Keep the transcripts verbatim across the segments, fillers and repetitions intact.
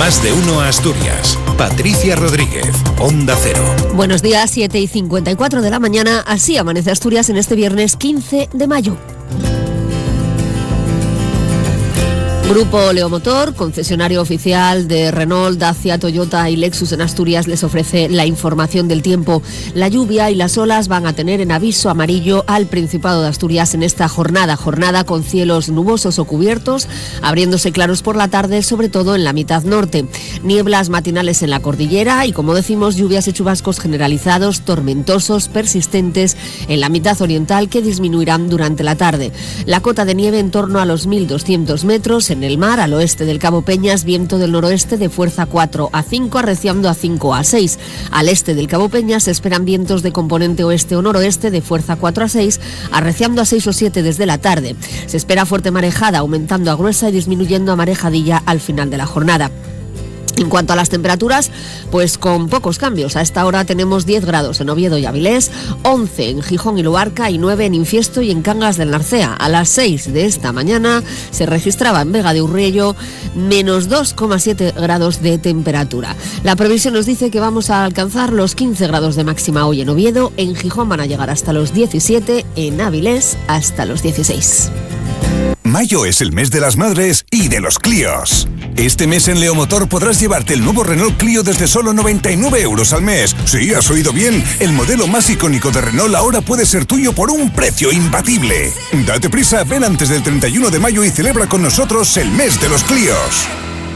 Más de uno Asturias. Patricia Rodríguez, Onda Cero. Buenos días, siete y cincuenta y cuatro de la mañana. Así amanece Asturias en este viernes quince de mayo. Grupo Leomotor, concesionario oficial de Renault, Dacia, Toyota y Lexus en Asturias, les ofrece la información del tiempo. La lluvia y las olas van a tener en aviso amarillo al Principado de Asturias en esta jornada. Jornada con cielos nubosos o cubiertos, abriéndose claros por la tarde, sobre todo en la mitad norte. Nieblas matinales en la cordillera y, como decimos, lluvias y chubascos generalizados, tormentosos, persistentes en la mitad oriental que disminuirán durante la tarde. La cota de nieve en torno a los mil doscientos metros. En el mar, al oeste del Cabo Peñas, viento del noroeste de fuerza cuatro a cinco, arreciando a cinco a seis. Al este del Cabo Peñas se esperan vientos de componente oeste o noroeste de fuerza cuatro a seis, arreciando a seis o siete desde la tarde. Se espera fuerte marejada, aumentando a gruesa y disminuyendo a marejadilla al final de la jornada. En cuanto a las temperaturas, pues con pocos cambios. A esta hora tenemos diez grados en Oviedo y Avilés, once en Gijón y Luarca y nueve en Infiesto y en Cangas del Narcea. A las seis de esta mañana se registraba en Vega de Urriello menos dos coma siete grados de temperatura. La previsión nos dice que vamos a alcanzar los quince grados de máxima hoy en Oviedo. En Gijón van a llegar hasta los diecisiete, en Avilés hasta los dieciséis. Mayo es el mes de las madres y de los Clios. Este mes en Leomotor podrás llevarte el nuevo Renault Clio desde solo noventa y nueve euros al mes. Sí, has oído bien. El modelo más icónico de Renault ahora puede ser tuyo por un precio imbatible. Date prisa, ven antes del treinta y uno de mayo y celebra con nosotros el mes de los Clios.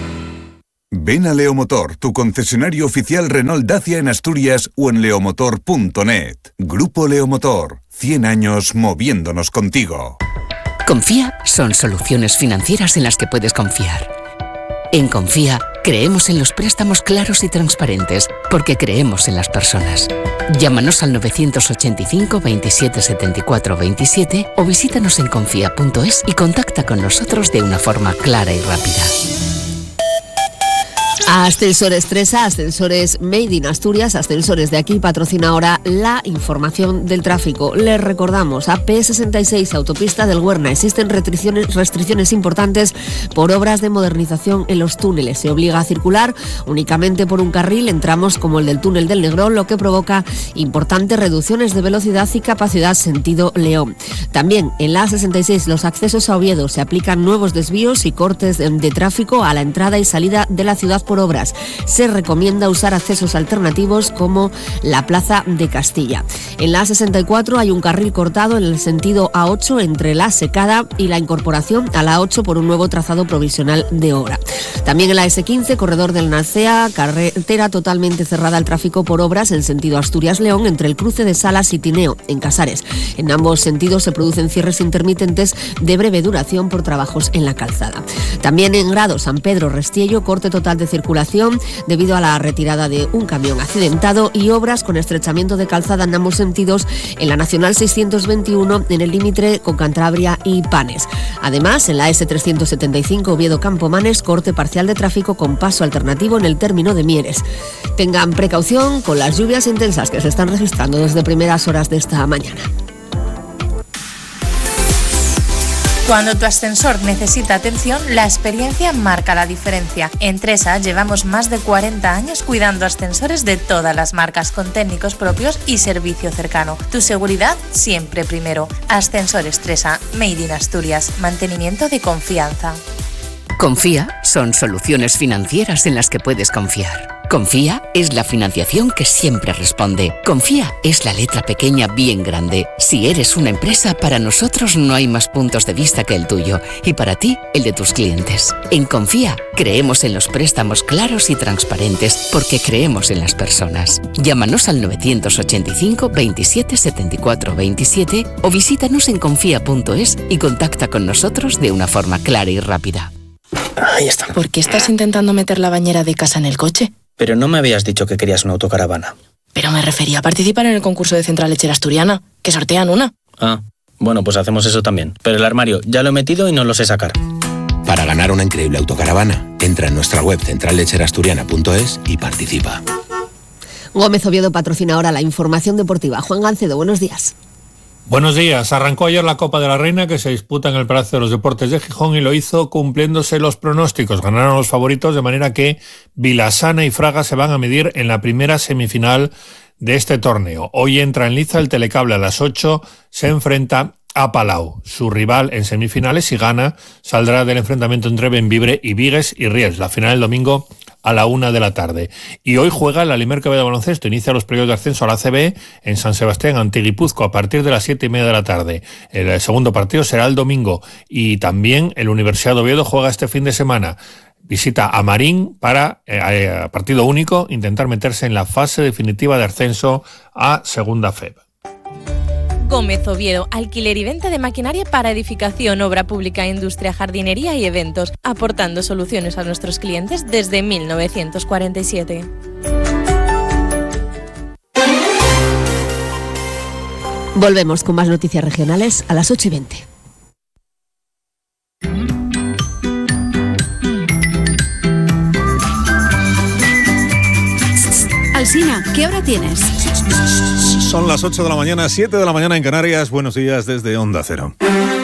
Ven a Leomotor, tu concesionario oficial Renault Dacia en Asturias o en leomotor punto net. Grupo Leomotor, cien años moviéndonos contigo. Confía son soluciones financieras en las que puedes confiar. En Confía, creemos en los préstamos claros y transparentes, porque creemos en las personas. Llámanos al novecientos ochenta y cinco, veintisiete, setenta y cuatro, veintisiete o visítanos en confía punto es y contacta con nosotros de una forma clara y rápida. Ascensores Tresa, Ascensores Made in Asturias, Ascensores de aquí, patrocina ahora la información del tráfico. Les recordamos, A P sesenta y seis, autopista del Huerna, existen restricciones, restricciones importantes por obras de modernización en los túneles. Se obliga a circular únicamente por un carril en tramos como el del túnel del Negrón, lo que provoca importantes reducciones de velocidad y capacidad sentido León. También en la A sesenta y seis, los accesos a Oviedo, se aplican nuevos desvíos y cortes de, de tráfico a la entrada y salida de la ciudad por obras. Se recomienda usar accesos alternativos como la Plaza de Castilla. En la A sesenta y cuatro hay un carril cortado en el sentido A ocho entre la Secada y la incorporación a la A ocho por un nuevo trazado provisional de obra. También en la ese quince, corredor del Narcea, carretera totalmente cerrada al tráfico por obras en sentido Asturias-León entre el cruce de Salas y Tineo, en Casares. En ambos sentidos se producen cierres intermitentes de breve duración por trabajos en la calzada. También en Grado, San Pedro, Restiello, corte total de circulación debido a la retirada de un camión accidentado y obras con estrechamiento de calzada en ambos sentidos en la Nacional seiscientos veintiuno en el límite con Cantabria y Panes. Además, en la ese trescientos setenta y cinco Oviedo-Campomanes, corte parcial de tráfico con paso alternativo en el término de Mieres. Tengan precaución con las lluvias intensas que se están registrando desde primeras horas de esta mañana. Cuando tu ascensor necesita atención, la experiencia marca la diferencia. En Tresa llevamos más de cuarenta años cuidando ascensores de todas las marcas con técnicos propios y servicio cercano. Tu seguridad siempre primero. Ascensores Tresa, Made in Asturias. Mantenimiento de confianza. Confía son soluciones financieras en las que puedes confiar. Confía es la financiación que siempre responde. Confía es la letra pequeña bien grande. Si eres una empresa, para nosotros no hay más puntos de vista que el tuyo y para ti, el de tus clientes. En Confía creemos en los préstamos claros y transparentes porque creemos en las personas. Llámanos al novecientos ochenta y cinco, veintisiete, setenta y cuatro, veintisiete o visítanos en confía punto es y contacta con nosotros de una forma clara y rápida. Ahí está. ¿Por qué estás intentando meter la bañera de casa en el coche? Pero no me habías dicho que querías una autocaravana. Pero me refería a participar en el concurso de Central Lechera Asturiana, que sortean una. Ah, bueno, pues hacemos eso también. Pero el armario ya lo he metido y no lo sé sacar. Para ganar una increíble autocaravana, entra en nuestra web central lechera asturiana punto es y participa. Gómez Oviedo patrocina ahora la información deportiva. Juan Gancedo, buenos días. Buenos días. Arrancó ayer la Copa de la Reina, que se disputa en el Palacio de los Deportes de Gijón, y lo hizo cumpliéndose los pronósticos. Ganaron los favoritos, de manera que Vilasana y Fraga se van a medir en la primera semifinal de este torneo. Hoy entra en liza el Telecable a las ocho, se enfrenta a Palau. Su rival en semifinales, si gana, saldrá del enfrentamiento entre Bembibre y Vigues y Riels. La final el domingo a la una de la tarde. Y hoy juega el Alimerca B de baloncesto. Inicia los periodos de ascenso a la A C B en San Sebastián ante Guipúzcoa a partir de las siete y media de la tarde. El segundo partido será el domingo. Y también el Universidad de Oviedo juega este fin de semana. Visita a Marín para, eh, a partido único, intentar meterse en la fase definitiva de ascenso a Segunda F E B. Gómez Oviedo, alquiler y venta de maquinaria para edificación, obra pública, industria, jardinería y eventos, aportando soluciones a nuestros clientes desde mil novecientos cuarenta y siete. Volvemos con más noticias regionales a las ocho y veinte. Alsina, ¿qué hora tienes? Son las ocho de la mañana, siete de la mañana en Canarias. Buenos días desde Onda Cero.